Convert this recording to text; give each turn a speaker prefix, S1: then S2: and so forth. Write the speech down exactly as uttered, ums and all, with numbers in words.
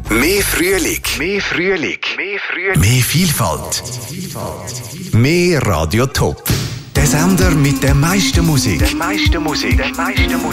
S1: Mehr Frühling. Mehr Frühling. Mehr Frühling. Mehr Vielfalt. Mehr Radio Top. Der Sender mit der meisten Musik. Der meisten Musik. Der meisten Musik.